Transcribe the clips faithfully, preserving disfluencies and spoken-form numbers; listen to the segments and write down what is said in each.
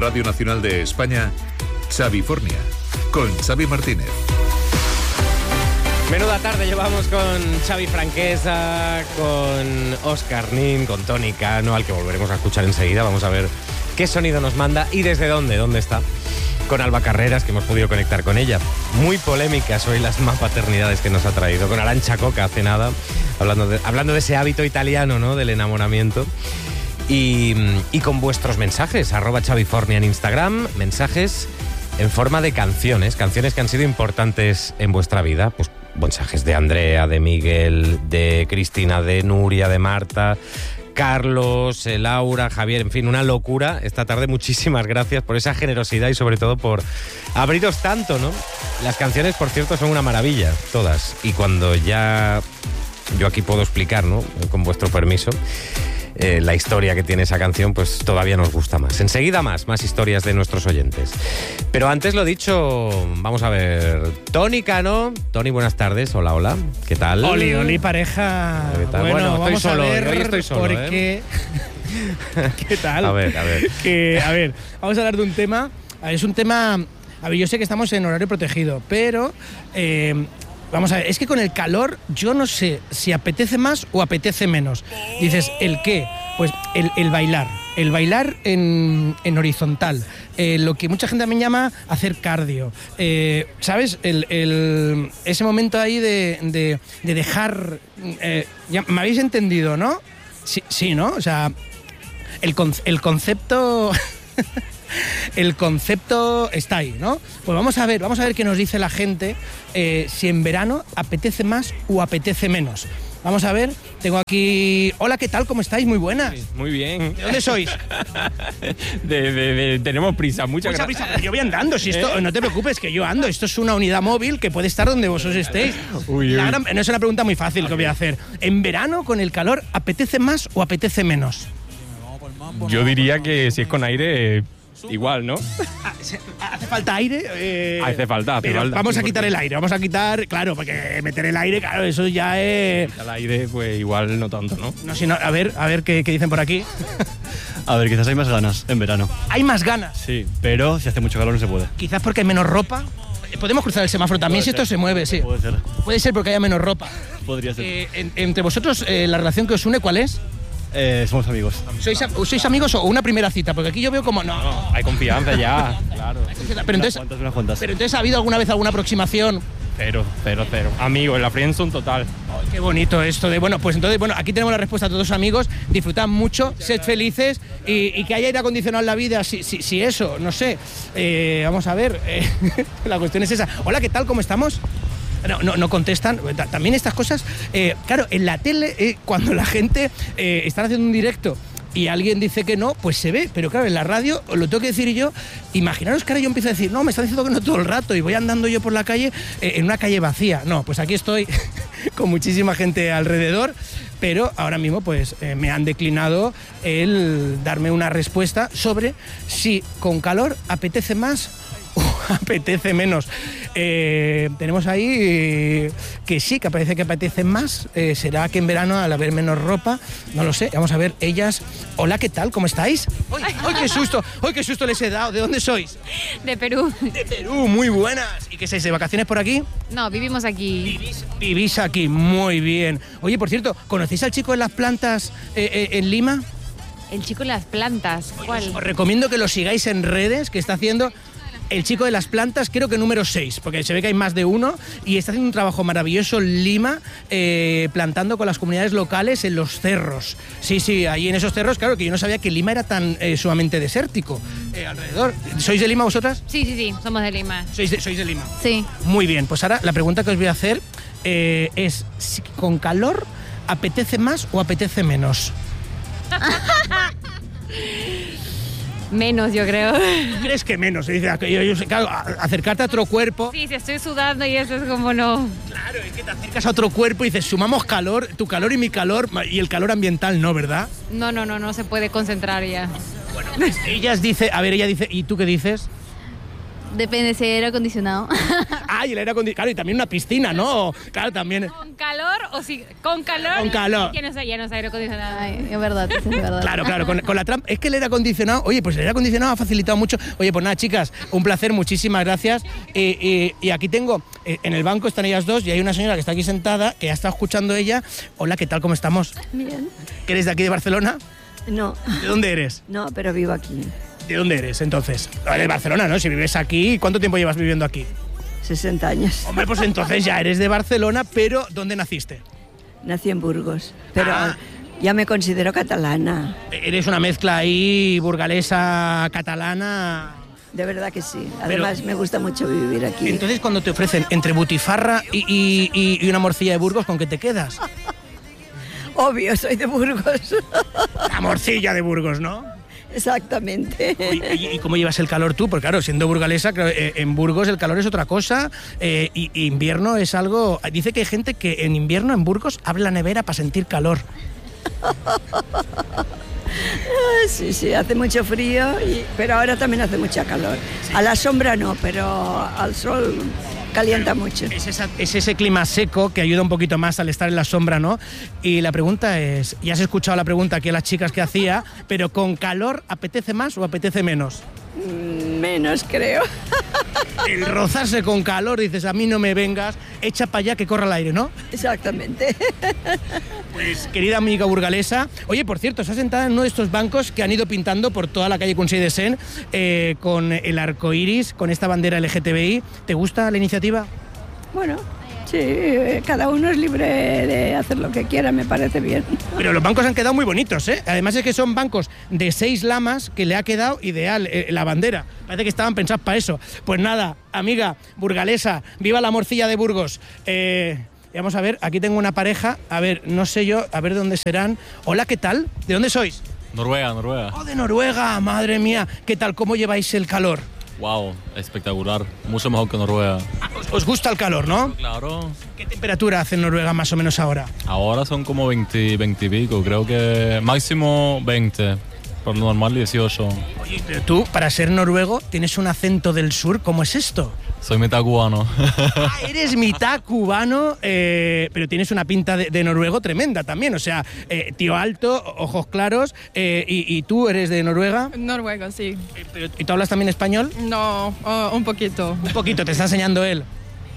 Radio Nacional de España, Xavifornia, con Xavi Martínez. Menuda tarde llevamos con Xavi Franquesa, con Óscar Nin, con Toni Cano, al que volveremos a escuchar enseguida. Vamos a ver qué sonido nos manda y desde dónde, dónde está. Con Alba Carreras, que hemos podido conectar con ella. Muy polémicas hoy las más paternidades que nos ha traído. Con Arantxa Coca hace nada, hablando de, hablando de ese hábito italiano, ¿no?, del enamoramiento. Y, y con vuestros mensajes, arroba Xavifornia en Instagram, mensajes en forma de canciones, canciones que han sido importantes en vuestra vida. Pues mensajes de Andrea, de Miguel, de Cristina, de Nuria, de Marta, Carlos, Laura, Javier, en fin, una locura esta tarde. Muchísimas gracias por esa generosidad y sobre todo por abriros tanto, ¿no? Las canciones, por cierto, son una maravilla, todas. Y cuando ya yo aquí puedo explicar, ¿no?, con vuestro permiso, eh, la historia que tiene esa canción, pues todavía nos gusta más. Enseguida más, más historias de nuestros oyentes. Pero antes, lo dicho, vamos a ver. Toni Cano. Toni, buenas tardes. Hola, hola. ¿Qué tal? Oli, oli, pareja. ¿Qué tal? Bueno, Bueno, vamos estoy solo, a ver hoy estoy solo, porque... ¿eh? ¿Qué tal? A ver, a ver. Que, a ver, vamos a hablar de un tema. A ver, es un tema... A ver, yo sé que estamos en horario protegido, pero... Eh, Vamos a ver, es que con el calor yo no sé si apetece más o apetece menos. Dices, ¿el qué? Pues el, el bailar. El bailar en, en horizontal. Eh, lo que mucha gente también llama hacer cardio. Eh, ¿Sabes? El, el, ese momento ahí de, de, de dejar... Eh, ya, ¿me habéis entendido, no? Sí, sí, ¿no? O sea, el, con, el concepto... El concepto está ahí, ¿no? Pues vamos a ver, vamos a ver qué nos dice la gente, eh, si en verano apetece más o apetece menos. Vamos a ver, tengo aquí... Hola, ¿qué tal? ¿Cómo estáis? Muy buenas. Muy bien. ¿De dónde sois? de, de, de, tenemos prisa, mucha, mucha prisa. Yo voy andando, si esto, ¿Eh? No te preocupes, que yo ando. Esto es una unidad móvil que puede estar donde vosotros estéis. Uy, la uy. gran, no es una pregunta muy fácil que voy a hacer. ¿En verano, con el calor, apetece más o apetece menos? Yo diría que si es con aire... Eh, igual, ¿no? ¿Hace falta aire? Eh, hace falta, hace pero falta. Vamos a quitar el aire, vamos a quitar... Claro, porque meter el aire, claro, eso ya es... El aire, pues igual no tanto, ¿no? No, sino, a ver, a ver qué, qué dicen por aquí. A ver, quizás hay más ganas en verano. ¿Hay más ganas? Sí, pero si hace mucho calor no se puede. Quizás porque hay menos ropa. Podemos cruzar el semáforo también si esto se mueve, sí. Puede ser. Puede ser porque haya menos ropa. Podría ser. Eh, en, entre vosotros, eh, la relación que os une, ¿cuál es? Eh, somos amigos. ¿Sois, ¿Sois amigos o una primera cita? Porque aquí yo veo como... No, No, hay confianza ya, claro. Pero entonces, unas cuantas, unas cuantas. pero entonces, ¿ha habido alguna vez alguna aproximación? Cero, cero, cero. Amigo, en la friendzone total. Ay, qué bonito esto de... Bueno, pues entonces, bueno, aquí tenemos la respuesta a todos los amigos. Disfrutad mucho, sed felices y, y que haya aire acondicionado en la vida, si, si, si eso, no sé. Eh, vamos a ver, eh, la cuestión es esa. Hola, ¿qué tal? ¿Cómo estamos? No, no, no contestan. También estas cosas, eh, claro, en la tele, eh, cuando la gente eh, está haciendo un directo y alguien dice que no, pues se ve. Pero claro, en la radio, os lo tengo que decir yo, imaginaros que ahora yo empiezo a decir, no, me están diciendo que no todo el rato y voy andando yo por la calle, eh, en una calle vacía. No, pues aquí estoy con muchísima gente alrededor, pero ahora mismo pues eh, me han declinado el darme una respuesta sobre si con calor apetece más o apetece menos. Eh, tenemos ahí eh, que sí, que parece que apetece más. Eh, ¿Será que en verano, al haber menos ropa? No lo sé. Vamos a ver, ellas... Hola, ¿qué tal? ¿Cómo estáis? ¡Ay, ay qué susto! ¡Ay, qué susto les he dado! ¿De dónde sois? De Perú. De Perú, muy buenas. ¿Y qué estáis, de vacaciones por aquí? No, vivimos aquí. Vivís, vivís aquí, muy bien. Oye, por cierto, ¿conocéis al chico de las plantas eh, eh, en Lima? El chico de las plantas. ¿Cuál? Os recomiendo que lo sigáis en redes, que está haciendo... El chico de las plantas, creo que número seis, porque se ve que hay más de uno, y está haciendo un trabajo maravilloso en Lima, eh, plantando con las comunidades locales en los cerros. Sí, sí, ahí en esos cerros, claro, que yo no sabía que Lima era tan eh, sumamente desértico eh, alrededor. ¿Sois de Lima vosotras? Sí, sí, sí, somos de Lima. ¿Sois de, sois de Lima? Sí. Muy bien, pues ahora la pregunta que os voy a hacer eh, es, si ¿con calor apetece más o apetece menos? Menos, yo creo. ¿Crees que menos? Dice, yo, yo, claro, acercarte a otro cuerpo. Sí, si estoy sudando y eso es como no. Claro, es que te acercas a otro cuerpo y dices, sumamos calor, tu calor y mi calor, y el calor ambiental no, ¿verdad? No, no, no, no se puede concentrar ya. Bueno, pues ellas dice, a ver, ella dice, ¿y tú qué dices? Depende si hay aire acondicionado. Ah, Ah, y el aire acondicionado. Claro, y también una piscina, ¿no? Claro, también. ¿Con calor o si con calor? Con calor. Ya no sé, ya no sé aire acondicionado. Ay, es verdad, es verdad. Claro, claro, con, con la trampa. Es que el aire acondicionado, oye, pues el aire acondicionado ha facilitado mucho. Oye, pues nada, chicas, un placer, muchísimas gracias. Eh, eh, y aquí tengo, eh, en el banco están ellas dos y hay una señora que está aquí sentada, que ya está escuchando ella. Hola, ¿qué tal? ¿Cómo estamos? Bien. ¿Que eres de aquí de Barcelona? No, ¿De dónde eres? no, pero vivo aquí. ¿De dónde eres, entonces? De Barcelona, ¿no? Si vives aquí, ¿cuánto tiempo llevas viviendo aquí? sesenta años. Hombre, pues entonces ya eres de Barcelona, pero ¿dónde naciste? Nací en Burgos, pero Ah. ya me considero catalana. Eres una mezcla ahí burgalesa, catalana. De verdad que sí. Además, me gusta mucho vivir aquí. Entonces, cuando te ofrecen entre butifarra y, y- y- y una morcilla de Burgos, ¿con qué te quedas? Obvio, soy de Burgos. La morcilla de Burgos, ¿no? Exactamente. ¿Y, y- y cómo llevas el calor tú? Porque claro, siendo burgalesa, claro, eh, en Burgos el calor es otra cosa eh, y, y invierno es algo... Dice que hay gente que en invierno en Burgos abre la nevera para sentir calor. Sí, sí, hace mucho frío, y- pero ahora también hace mucha calor. A la sombra no, pero al sol calienta mucho. Es, esa- es ese clima seco que ayuda un poquito más al estar en la sombra, ¿no? Y la pregunta es, ya has escuchado la pregunta aquí a las chicas que hacía, pero ¿con calor apetece más o apetece menos? Mm, Menos, creo. El rozarse con calor, dices, a mí no me vengas, echa para allá que corra el aire, ¿no? Exactamente. Pues, querida amiga burgalesa, oye, por cierto, se ha sentada en uno de estos bancos que han ido pintando por toda la calle Consell de Sen eh, con el arco iris, con esta bandera L G T B I. ¿Te gusta la iniciativa? Bueno, sí, eh, cada uno es libre de hacer lo que quiera, me parece bien. Pero los bancos han quedado muy bonitos, ¿eh? Además es que son bancos de seis lamas que le ha quedado ideal eh, la bandera. Parece que estaban pensados para eso. Pues nada, amiga burgalesa, viva la morcilla de Burgos. Eh, y vamos a ver, aquí tengo una pareja, a ver, no sé yo, a ver de dónde serán. Hola, ¿qué tal? ¿De dónde sois? Noruega, Noruega. Oh, de Noruega, madre mía. ¿Qué tal? ¿Cómo lleváis el calor? Wow, espectacular. Mucho mejor que Noruega. ¿Os, os gusta el calor, no? Claro. ¿Qué temperatura hace en Noruega más o menos ahora? Ahora son como veinte, veinte y pico. Creo que máximo veinte. Por lo normal dieciocho. Oye, pero tú, para ser noruego, tienes un acento del sur. ¿Cómo es esto? Soy mitad cubano. Ah, eres mitad cubano, eh, pero tienes una pinta de, de noruego tremenda también. O sea, eh, tío alto, ojos claros. eh, y, y tú eres de Noruega. Noruega, sí. Eh, pero- ¿Y tú hablas también español? No, oh, un poquito. Un poquito, te está enseñando él.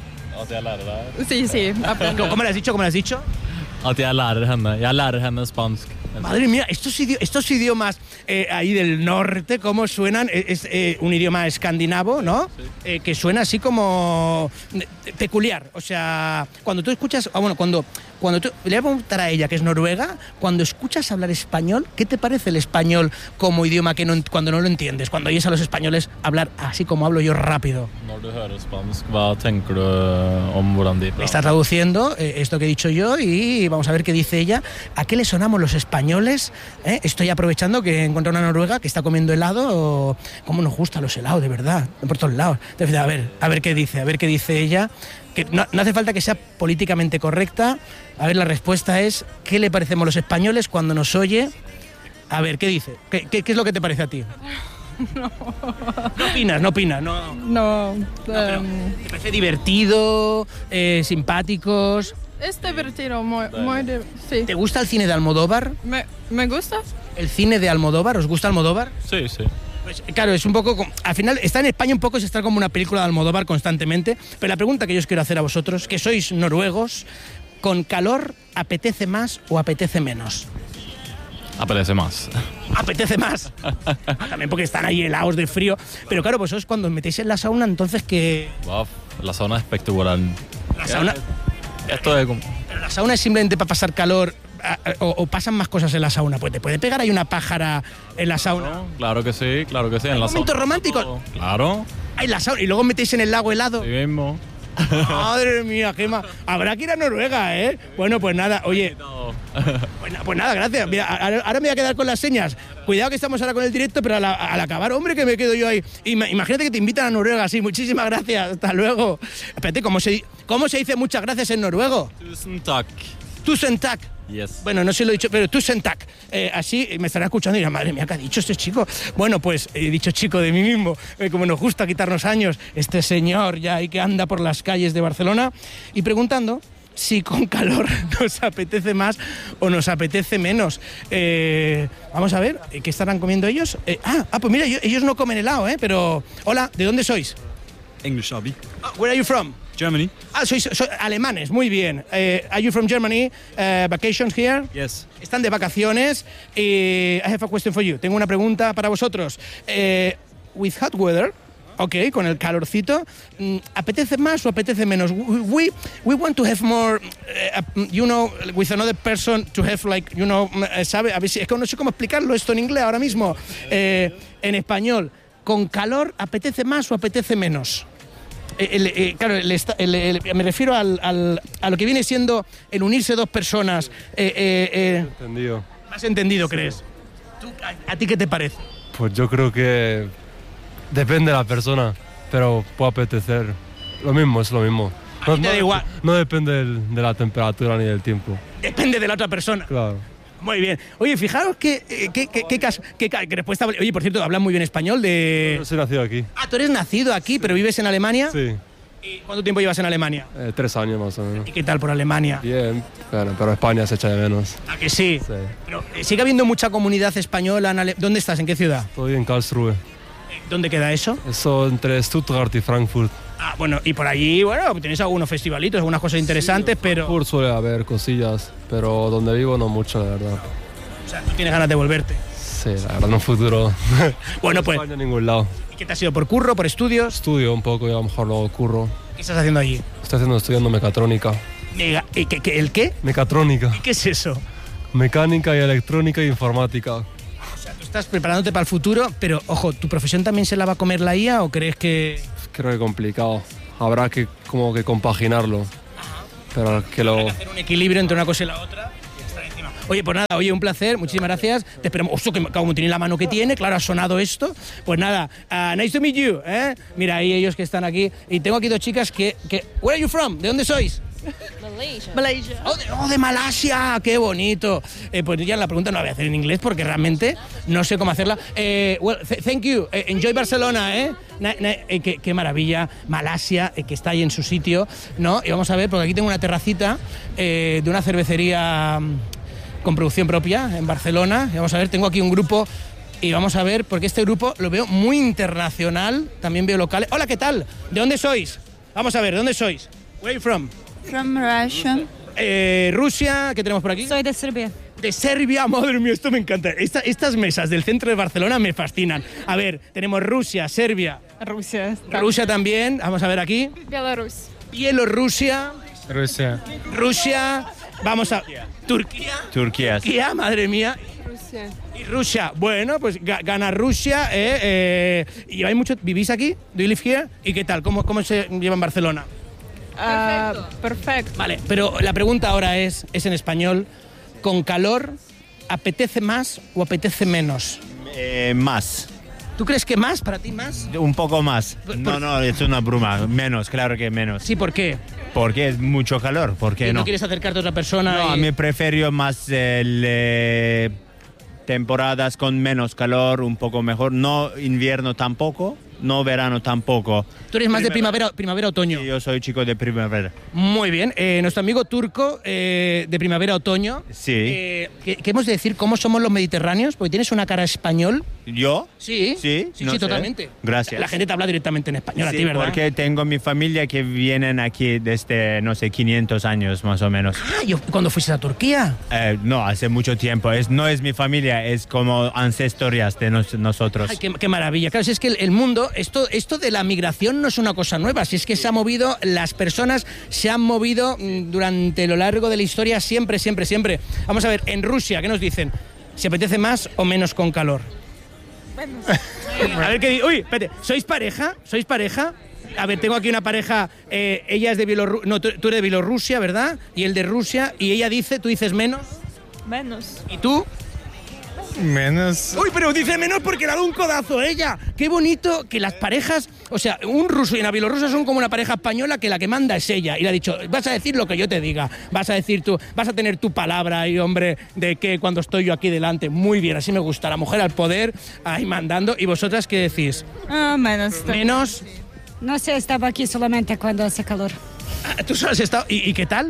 Sí, sí, aprendo. ¿Cómo le has dicho? ¿Cómo le has dicho? At jeg lærer henne. Jeg lærer henne spansk. Madre mía, estos, idi- estos idiomas eh, ahí del norte, ¿cómo suenan? Es, es, eh, un idioma escandinavo, ¿no? Eh, que suena así como eh, peculiar. O sea, cuando tú escuchas, ah, bueno, cuando, cuando tú, le voy a preguntar a ella, que es noruega, cuando escuchas hablar español, ¿qué te parece el español como idioma que no, ent- cuando no lo entiendes? Cuando oyes a los españoles hablar así como hablo yo rápido. Når du hører spansk, hva tenker du om hvordan de Le está traduciendo eh, esto que he dicho yo y vamos a ver qué dice ella. ¿A qué le sonamos los españoles? ¿Eh? Estoy aprovechando que encuentro una noruega que está comiendo helado. O... ¿Cómo nos gustan los helados, de verdad? Por todos lados. Entonces, a ver, a ver qué dice, a ver qué dice ella. Que no, no hace falta que sea políticamente correcta. A ver, la respuesta es, ¿qué le parecemos los españoles cuando nos oye? A ver, ¿qué dice? ¿Qué, qué, qué es lo que te parece a ti? No. No opinas, no opinas, no. No, Pero, em, ¿te parece divertido, eh, simpáticos? es divertido, muy, muy di- sí. ¿Te gusta el cine de Almodóvar? Me, me gusta. ¿El cine de Almodóvar? ¿Os gusta Almodóvar? Sí, sí. Pues claro, es un poco... como- al final, está en España un poco, es estar como una película de Almodóvar constantemente, pero la pregunta que yo os quiero hacer a vosotros, que sois noruegos, ¿con calor apetece más o apetece menos? Apetece más. Apetece más. También porque están ahí helados de frío. Pero claro, vosotros cuando os metéis en la sauna, entonces que... Wow, la zona es espectacular. La sauna... Esto es como... Pero la sauna es simplemente para pasar calor a- a- o, o pasan más cosas en la sauna. Pues te puede pegar ahí una pájara en la sauna. No, claro que sí, claro que sí. En la momentos zona- románticos? Claro, Ay, la sauna. Y luego metéis en el lago helado. sí mismo. Madre mía, qué más. Habrá que ir a Noruega, ¿eh? Bueno, pues nada, oye. Pues, na- pues nada, gracias. Mira, ahora, ahora me voy a quedar con las señas. Cuidado que estamos ahora con el directo, pero al, al acabar, hombre, que me quedo yo ahí. Ima- Imagínate que te invitan a Noruega, sí. Muchísimas gracias. Hasta luego. Espérate, ¿cómo se, di- cómo se dice muchas gracias en noruego? Tusen takk. Tusen tak. Yes. Bueno, no sé si lo he dicho, pero tú Sentak. Eh, así me estará escuchando y dirá, madre mía, ¿qué ha dicho este chico? Bueno, pues he dicho chico de mí mismo, eh, como nos gusta quitarnos años, este señor ya ahí que anda por las calles de Barcelona y preguntando si con calor nos apetece más o nos apetece menos. Eh, vamos a ver, ¿qué estarán comiendo ellos? Eh, ah, ah, pues mira, ellos, ellos no comen helado, ¿eh? Pero, hola, ¿de dónde sois? English, Abi. Oh, where are you from? Germany. Ah, sois, sois alemanes, muy bien. Eh, are you from Germany? Uh, vacations here? Yes. Están de vacaciones. Eh, I have a question for you. Tengo una pregunta para vosotros. Eh, with hot weather, ok, con el calorcito, ¿apetece más o apetece menos? We, we want to have more, uh, you know, with another person to have like, you know, ¿sabe? A ver si, es que no sé cómo explicarlo esto en inglés ahora mismo. Eh, en español, ¿con calor apetece más o apetece menos? El, el, claro, el, el, el, me refiero al, al, a lo que viene siendo el unirse dos personas. Eh, eh, eh, entendido. ¿Más entendido, crees? ¿Tú, a, ¿A ti qué te parece? Pues yo creo que depende de la persona, pero puede apetecer. Lo mismo, es lo mismo. A ti te da igual. No depende del, de la temperatura ni del tiempo. Depende de la otra persona. Claro. Muy bien. Oye, fijaros que, eh, qué, qué, qué, caso, qué, qué respuesta. Oye, por cierto, hablan muy bien español de... Yo soy nacido aquí. Ah, tú eres nacido aquí, sí. Pero vives en Alemania. Sí. ¿Y cuánto tiempo llevas en Alemania? Eh, tres años más o menos. ¿Y qué tal por Alemania? Bien, bueno, pero España se echa de menos. ¿A que sí? Sí. Pero eh, sigue habiendo mucha comunidad española en Ale... ¿Dónde estás? ¿En qué ciudad? Estoy en Karlsruhe. ¿Dónde queda eso? Eso entre Stuttgart y Frankfurt. Ah, bueno, y por allí, bueno, tenéis algunos festivalitos, algunas cosas interesantes, sí, pero... Frankfurt suele haber cosillas, pero donde vivo no mucho, la verdad. O sea, ¿tú tienes ganas de volverte? Sí, la verdad, en un futuro. Bueno, pues... No España en ningún lado. ¿Y qué te ha sido? ¿Por curro, por estudios? Estudio un poco y a lo mejor luego curro. ¿Qué estás haciendo allí? Estoy haciendo, estudiando mecatrónica. Mega, ¿qué, qué, ¿El qué? Mecatrónica. ¿Y qué es eso? Mecánica y electrónica e informática. O sea, tú estás preparándote para el futuro, pero, ojo, ¿tu profesión también se la va a comer la I A o crees que...? Creo que complicado. Habrá que como que compaginarlo. Ajá. Pero que lo... Hay que hacer un equilibrio entre una cosa y la otra. Oye, pues nada, oye, un placer, muchísimas gracias. Te esperamos. Oso, que como tiene la mano que tiene, claro, ha sonado esto. Pues nada, uh, nice to meet you, ¿eh? Mira, ahí ellos que están aquí. Y tengo aquí dos chicas que, que... Where are you from? ¿De dónde sois? Malaysia. Malaysia. Oh, de, oh, de Malasia, qué bonito. Eh, pues ya la pregunta no la voy a hacer en inglés porque realmente no sé cómo hacerla. Eh, well, th thank you. Eh, enjoy Barcelona, ¿eh? Na, na, eh qué, qué maravilla. Malasia, eh, que está ahí en su sitio, ¿no? Y vamos a ver, porque aquí tengo una terracita eh, de una cervecería con producción propia en Barcelona. Y vamos a ver, tengo aquí un grupo y vamos a ver, porque este grupo lo veo muy internacional, también veo locales. Hola, ¿qué tal? ¿De dónde sois? Vamos a ver, ¿de dónde sois? Where are you from? From Russia. Eh, Rusia, ¿qué tenemos por aquí? Soy de Serbia. De Serbia, madre mía, esto me encanta. Esta, estas mesas del centro de Barcelona me fascinan. A ver, tenemos Rusia, Serbia. Rusia. Rusia también, vamos a ver aquí. Belarus. Bielorrusia. Rusia. Rusia. Vamos a... Turquía. Turquía. Turquía, madre mía. Rusia. Y Rusia. Bueno, pues ga gana Rusia. Eh, eh, ¿Y hay mucho? ¿Vivís aquí? ¿Do you live here? ¿Y qué tal? ¿Cómo, cómo se lleva en Barcelona? Perfecto. Uh, perfecto. Vale, pero la pregunta ahora es, es en español. ¿Con calor apetece más o apetece menos? Eh, más. ¿Tú crees que más? ¿Para ti más? Un poco más. Por, no, no, es una broma. Menos, claro que menos. Sí, ¿por qué? Porque es mucho calor. ¿Por qué no? ¿No quieres acercarte a otra persona? No, y... a mí prefiero más el, eh, temporadas con menos calor, un poco mejor. No invierno tampoco, no verano tampoco. ¿Tú eres más de primavera, primavera otoño? Sí, yo soy chico de primavera. Muy bien. Eh, nuestro amigo turco eh, de primavera-otoño. Sí. Eh, ¿qué, ¿Qué hemos de decir? ¿Cómo somos los mediterráneos? Porque tienes una cara español. ¿Yo? Sí. Sí, sí, no sí sé. totalmente. Gracias. La gente te habla directamente en español, Sí, a ti, ¿verdad? porque tengo mi familia que vienen aquí desde, no sé, quinientos años más o menos. Ah, yo, ¿cuándo fuiste a Turquía? Eh, no, hace mucho tiempo. Es, no es mi familia, es como ancestorias de nos, nosotros. Ay, qué, qué maravilla. Claro, si es que el, el mundo, esto, esto de la migración no es una cosa nueva. Si es que se ha movido, las personas se han movido durante lo largo de la historia siempre, siempre, siempre. Vamos a ver, en Rusia, ¿qué nos dicen? ¿Se apetece más o menos con calor? Menos. A ver qué dice. Uy, espérate, ¿sois pareja? ¿Sois pareja? A ver, tengo aquí una pareja, eh, ella es de Bielorrusia, no, tú, tú eres de Bielorrusia, ¿verdad? Y él de Rusia, y ella dice, tú dices menos. Menos. ¿Y tú? Menos. Uy, pero dice menos porque le ha dado un codazo a ella. Qué bonito que las parejas O sea, un ruso y una bielorrusa son como una pareja española que la que manda es ella. Y le ha dicho, vas a decir lo que yo te diga. Vas a decir tú, vas a tener tu palabra ahí, hombre, de que cuando estoy yo aquí delante. Muy bien, así me gusta. La mujer al poder, ahí mandando. ¿Y vosotras qué decís? Ah, menos. ¿Menos? No sé, estaba aquí solamente cuando hace calor. Ah, ¿tú solo has estado? ¿Y, y qué tal?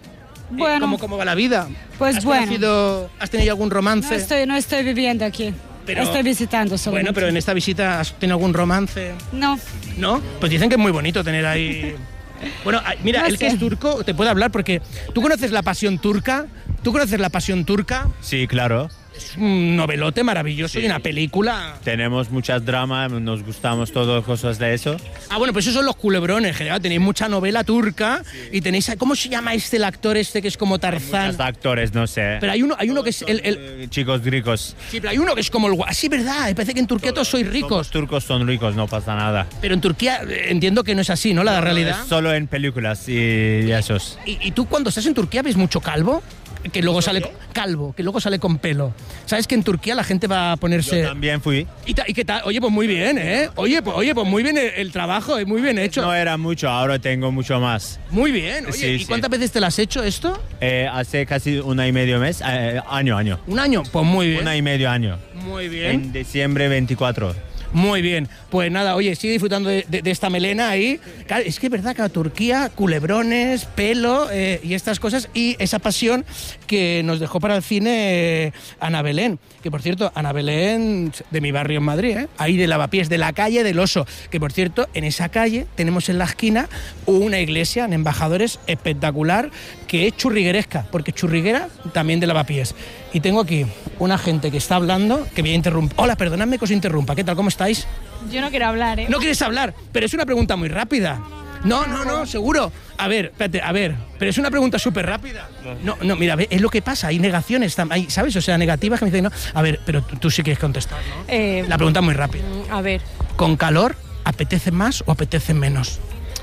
Bueno. ¿Cómo, ¿Cómo va la vida? Pues ¿Has bueno. conocido, ¿Has tenido algún romance? No estoy, no estoy viviendo aquí. Pero- estoy visitando solamente. Bueno, pero en esta visita ¿has tenido algún romance? No. ¿No? Pues dicen que es muy bonito tener ahí... Bueno, ah, mira, No el que sé. es turco te puede hablar porque... ¿Tú conoces La Pasión Turca? ¿Tú conoces La Pasión Turca? Sí, claro. Es un novelote maravilloso y una película... Tenemos muchas dramas, nos gustamos todas cosas de eso. Ah, bueno, pues esos son los culebrones, general. Tenéis mucha novela turca y tenéis... ¿Cómo se llama este, el actor este que es como Tarzán? Muchos actores, no sé. Pero hay uno, hay uno que es el... el- Chicos ricos. Sí, pero hay uno que es como el... gua- Ah, sí, verdad. Me parece que en Turquía todos sois ricos. Los turcos son ricos, no pasa nada. Pero en Turquía eh, entiendo que no es así, ¿no? La realidad. Es solo en películas y esos. ¿Y, y tú cuando estás en Turquía ves mucho calvo? Que luego sale con- calvo, que luego sale con pelo. ¿Sabes que en Turquía la gente va a ponerse... Yo también fui. ¿Y, ta- y qué tal? Oye, pues muy bien, ¿eh? Oye, pues, oye, pues muy bien el, el trabajo, es muy bien hecho. No era mucho, ahora tengo mucho más. Muy bien. Oye, Sí, ¿y sí. cuántas veces te lo has hecho esto? Eh, hace casi una y medio mes, eh, año, año. ¿Un año? Pues muy bien. Una y medio año. Muy bien. En diciembre veinticuatro. Muy bien. Pues nada, oye, sigue disfrutando de, de- de esta melena ahí. Claro, es que es verdad que a Turquía, culebrones, pelo eh, y estas cosas, y esa pasión que nos dejó para el cine eh, Ana Belén. Que por cierto, Ana Belén, de mi barrio en Madrid, ¿eh? Ahí de Lavapiés, de la calle del Oso. Que por cierto, en esa calle tenemos en la esquina una iglesia en Embajadores espectacular que es churrigueresca, porque churriguera también de Lavapiés. Y tengo aquí una gente que está hablando, que voy a interrumpir. Hola, perdonadme que os interrumpa. ¿Qué tal? ¿Cómo estáis? Yo no quiero hablar, ¿eh? No quieres hablar, pero es una pregunta muy rápida. No, no, no, seguro. A ver, espérate, a ver, pero es una pregunta súper rápida. No, no, mira, ve, es lo que pasa, hay negaciones, tam- hay, ¿sabes? O sea, negativas que me dicen, no. A ver, pero tú, tú sí quieres contestar, ¿no? Eh, La pregunta es muy rápida. a ver, ¿Con calor apetece más o apetece menos?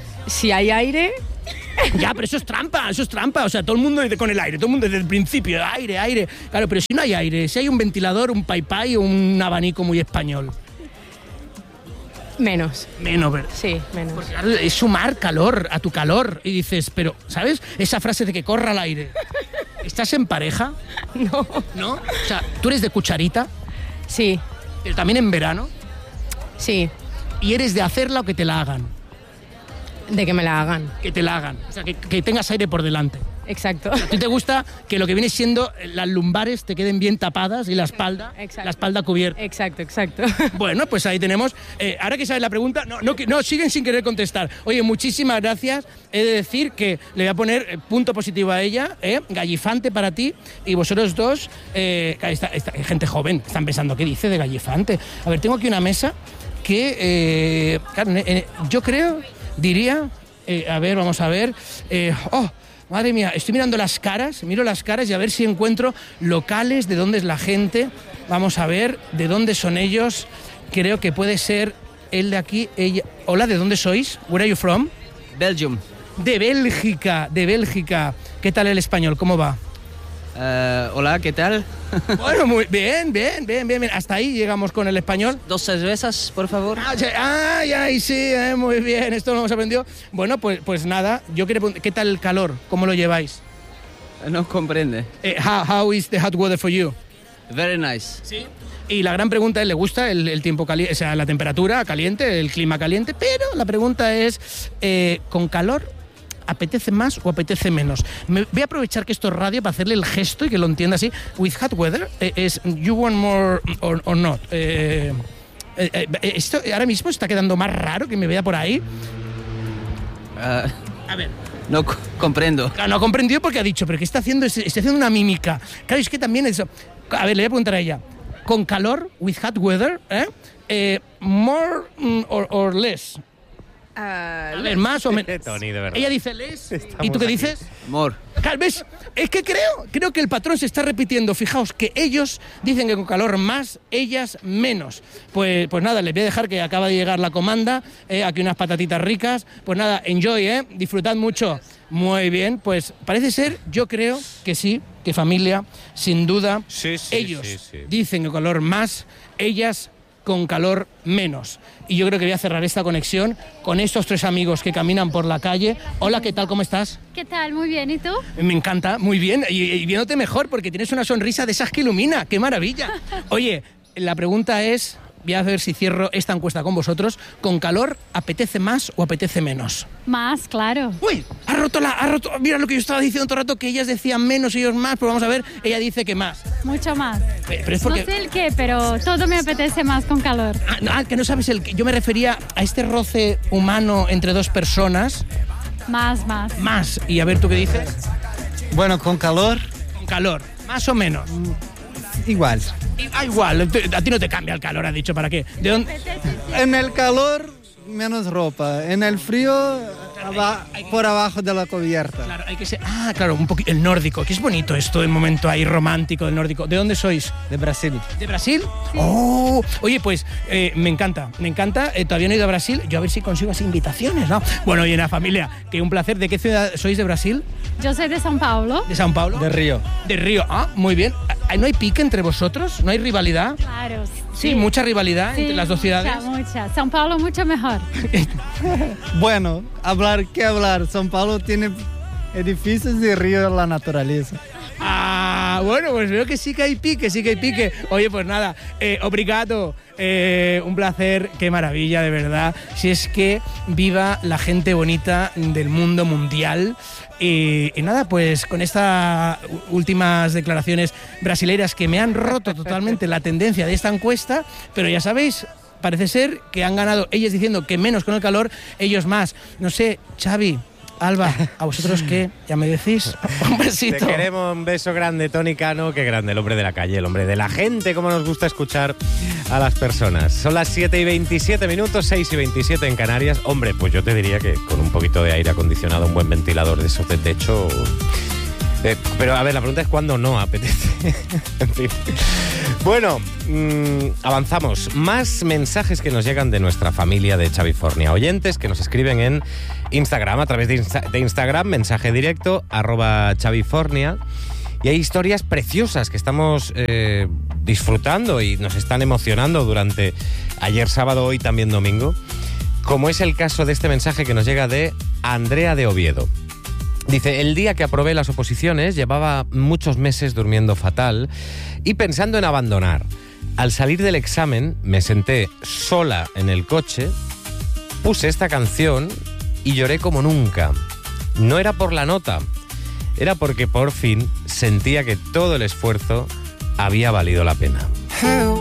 si hay aire, Ya, pero eso es trampa, eso es trampa. O sea, todo el mundo dice con el aire, todo el mundo desde el principio, aire, aire. Claro, pero si no hay aire, si hay un ventilador, un pai pai o un abanico muy español. menos. Menos, ¿verdad? Sí, menos. Porque claro, es sumar calor a tu calor. Y dices, pero, ¿sabes? Esa frase de que corra el aire. ¿Estás en pareja? No. ¿No? O sea, ¿tú eres de cucharita? Sí. ¿Pero también en verano? Sí. ¿Y eres de hacerla o que te la hagan? De que me la hagan. Que te la hagan. O sea, que, que tengas aire por delante. Exacto. ¿A ti te gusta que lo que viene siendo las lumbares te queden bien tapadas y la espalda, Exacto. la espalda cubierta? Exacto, exacto. Bueno, pues ahí tenemos. Eh, ahora que sabes la pregunta, no, no, que- no, siguen sin querer contestar. Oye, muchísimas gracias. He de decir que le voy a poner eh, punto positivo a ella, eh, gallifante para ti, y vosotros dos, eh, claro, esta- esta- gente joven, están pensando, ¿qué dice de gallifante? A ver, tengo aquí una mesa que, eh, claro, eh, yo creo, diría, eh, a ver, vamos a ver, eh, oh, madre mía, estoy mirando las caras, miro las caras y a ver si encuentro locales de dónde es la gente. Vamos a ver de dónde son ellos. Creo que puede ser él de aquí, ella. Hola, ¿de dónde sois? Where are you from? Belgium. De Bélgica, de Bélgica. ¿Qué tal el español? ¿Cómo va? Eh, hola, ¿qué tal? Bueno, muy bien, bien, bien, bien, bien. Hasta ahí llegamos con el español. Dos cervezas, por favor. Ah, ya- ay, ay, sí, eh, muy bien, esto lo hemos aprendido. Bueno, pues, pues nada, yo quería preguntar, ¿qué tal el calor? ¿Cómo lo lleváis? No comprende. Eh, how, how is the hot weather for you? Very nice. Sí. Y la gran pregunta es, ¿le gusta el, el tiempo caliente, o sea, la temperatura caliente, el clima caliente? Pero la pregunta es, eh, ¿con calor apetece más o apetece menos? Me, voy a aprovechar que esto es radio para hacerle el gesto y que lo entienda así. With hot weather, eh, es you want more or, or not. Eh, eh, eh, esto ahora mismo está quedando más raro que me vea por ahí. Eh, A ver. no co- comprendo. Claro, no ha comprendido porque ha dicho, pero ¿qué está haciendo? Está haciendo una mímica. Claro, es que también eso. A ver, le voy a preguntar a ella. Con calor, with hot weather, ¿eh? Eh, more mm, or, or less. A ver, más o menos. Tony, de verdad. Ella dice less. ¿Y tú qué dices? More. Claro, ¿ves? Es que creo, creo que el patrón se está repitiendo. Fijaos que ellos dicen que con calor más, ellas menos. Pues, pues nada, les voy a dejar que acaba de llegar la comanda. Eh, aquí unas patatitas ricas. Pues nada, enjoy, ¿eh? Disfrutad mucho. Muy bien, pues parece ser, yo creo que sí, que familia, sin duda, Sí, sí, ellos sí, sí. dicen que con calor más, ellas con calor menos. Y yo creo que voy a cerrar esta conexión con estos tres amigos que caminan por la calle. Hola, ¿qué tal? ¿Cómo estás? ¿Qué tal? Muy bien, ¿y tú? Me encanta, muy bien. Y, y viéndote mejor porque tienes una sonrisa de esas que ilumina. ¡Qué maravilla! Oye, la pregunta es, voy a ver si cierro esta encuesta con vosotros. ¿Con calor apetece más o apetece menos? Más, claro. ¡Uy! Ha roto la... Ha roto, mira lo que yo estaba diciendo todo el rato, que ellas decían menos y ellos más, pero vamos a ver, ella dice que más. Mucho más. Pero es porque... No sé el qué, pero todo me apetece más con calor. Ah, no, ah, que no sabes el qué. Yo me refería a este roce humano entre dos personas. Más, más. Más. Y a ver, ¿tú qué dices? Bueno, con calor. Con calor. ¿Más o menos? Igual. Ah, igual. A ti no te cambia el calor, ha dicho. ¿Para qué? ¿De dónde? En el calor, menos ropa. En el frío, aba- por abajo de la cubierta. Claro, hay que ser... Ah, claro, un poquito... El nórdico. Que es bonito esto, el momento ahí romántico del nórdico. ¿De dónde sois? De Brasil. ¿De Brasil? Sí. ¡Oh! Oye, pues eh, me encanta, me encanta. Eh, todavía no he ido a Brasil. Yo a ver si consigo así invitaciones, ¿no? Bueno, oye, la familia, que un placer. ¿De qué ciudad sois de Brasil? Yo soy de São Paulo. ¿De São Paulo? De Río. De Río. Ah, muy bien. ¿No hay pique entre vosotros? ¿No hay rivalidad? Claro. Sí, mucha rivalidad Sí, entre las dos ciudades. Mucha, mucha. São Paulo mucho mejor. Bueno, hablar, ¿qué hablar? São Paulo tiene edificios y río de la naturaleza. Ah, bueno, pues veo que sí que hay pique, sí que hay pique. Oye, pues nada, eh, obrigado, eh, un placer, qué maravilla, de verdad. Si es que viva la gente bonita del mundo mundial. Y, y nada, pues con estas últimas declaraciones brasileiras que me han roto totalmente la tendencia de esta encuesta, pero ya sabéis, parece ser que han ganado ellos diciendo que menos con el calor, ellos más. No sé, Xavi, Alba, ¿a vosotros qué? ¿Ya me decís? Un besito. Te queremos, un beso grande, Tony Cano. Qué grande, el hombre de la calle, el hombre de la gente, como nos gusta escuchar a las personas. Son las siete y veintisiete minutos, seis y veintisiete en Canarias. Hombre, pues yo te diría que con un poquito de aire acondicionado, un buen ventilador de esos de techo... Eh, pero a ver, la pregunta es cuándo no apetece. En fin. Bueno, mmm, avanzamos. Más mensajes que nos llegan de nuestra familia de Xavifornia. Oyentes que nos escriben en Instagram, a través de, Insta- de Instagram, mensaje directo, arroba Xavifornia. Y hay historias preciosas que estamos eh, disfrutando y nos están emocionando durante ayer sábado, hoy también domingo. Como es el caso de este mensaje que nos llega de Andrea de Oviedo. Dice, el día que aprobé las oposiciones llevaba muchos meses durmiendo fatal y pensando en abandonar. Al salir del examen me senté sola en el coche, puse esta canción y lloré como nunca. No era por la nota, era porque por fin sentía que todo el esfuerzo había valido la pena.